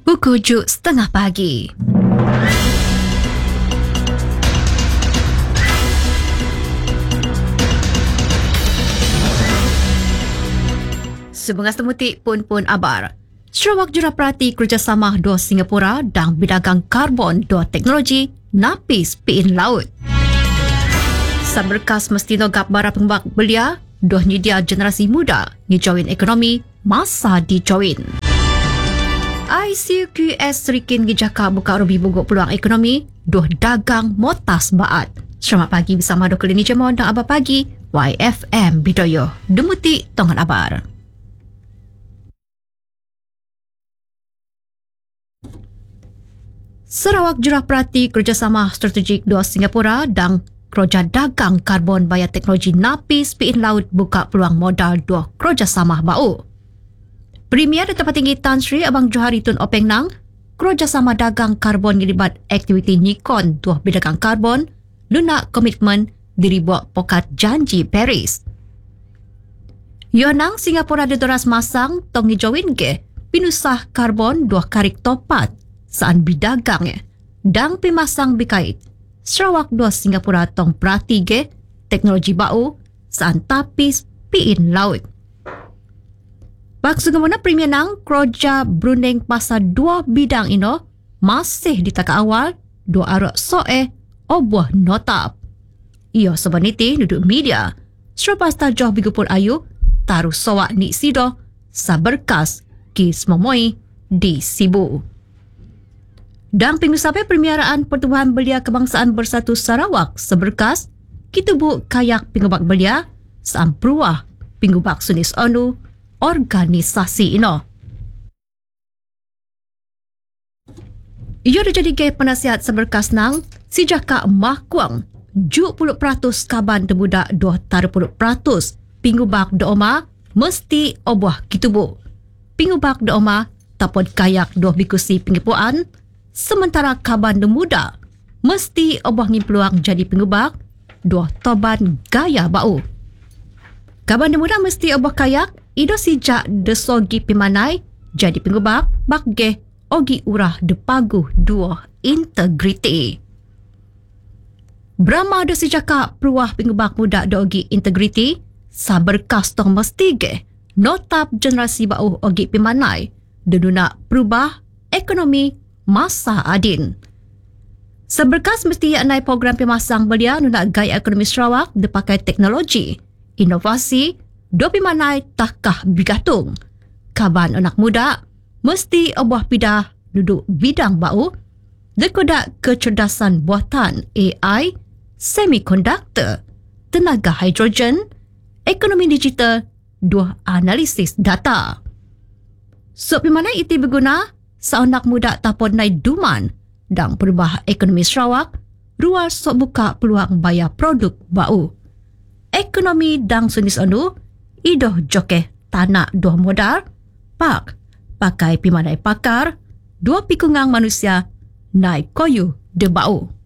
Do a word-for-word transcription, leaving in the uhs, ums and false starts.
Pukul juk setengah pagi. Sebengas temutik pun-pun abar. Sarawak Juruparti Kerjasama dua Singapura dan Bidagang Karbon dua Teknologi napis piin laut. Saberkas mesti nogap bara pengbak belia, dua nyedia generasi muda ngejawin ekonomi masa dijawin. I C Q S Serikin Gijaka buka rubi buguk peluang ekonomi, dua dagang motas baat. Selamat pagi bersama Doktor Lini Jemon dan Abah Pagi, Y F M Bidoyo. Demuti Tongan Abar. Sarawak Juruparti Kerjasama Strategik dua Singapura dan Keroja Dagang Karbon Baya Teknologi Napis Piin Laut buka peluang modal dua kerjasama bau. Premier Tempat Tinggi Tan Sri Abang Johari Tun Openg Nang, kerjasama dagang karbon ngelibat aktiviti Nikon dua bidagang karbon, lunak komitmen diri buat pokat janji Paris. Yonang Singapura didoras masang tong hijauin ke pinusah karbon dua karik topat saan bidagang dang pimasang bikait. Sarawak dua Singapura tong perati ke teknologi bau saan tapis piin laut. Bagaimana Premier Nang kerja berunding pasal dua bidang ino masih di taka awal dua arak soe obuah notap. Ia sebeniti duduk media selepas tajah bigupur ayu taruh sowak ni sido saberkas kis momoi di Sibu. Dan pengusaha Permiaraan Pertubuhan Belia Kebangsaan Bersatu Sarawak seberkas kitubu kayak pingubak belia saam peruah pingubak sunis onu organisasi ino. Ia jadi ke penasihat seberkas nang si jaka mahkuang tujuh puluh peratus kaban tebudak dua puluh peratus pingubak dooma mesti obuah kitubu. Pingubak dooma tapod kayak dua bikusi pingipuan sementara kaban demuda mesti obuah ngimpeluang jadi pingubak dua toban gaya bau. Kaban demuda mesti obuah kayak ido sijak desogi pimanai jadi pengubak bakge ogi urah depagu dua integriti. Brahma do sijaka peruah pengubak muda dogi integriti saberkas tong mesti ge notap generasi bau ogi pimanai deduna perubah ekonomi masa adin. Seberkas mesti anai program pemasang belia nuna gaya ekonomi Sarawak dipakai teknologi, inovasi dopi manai takah bigatung. Kaban anak muda mesti obuah pidah duduk bidang bau dekodak kecerdasan buatan A I, semikonduktor, tenaga hidrogen, ekonomi digital, dua analisis data. So pimanai iti berguna seanak muda tapon nai duman dan perubah ekonomi Sarawak ruar sok buka peluang bayar produk bau. Ekonomi dang sunis anu idoh joke tanah dua modal, pak, pakai pimanai pakar, dua pikungang manusia, naik koyu de bau.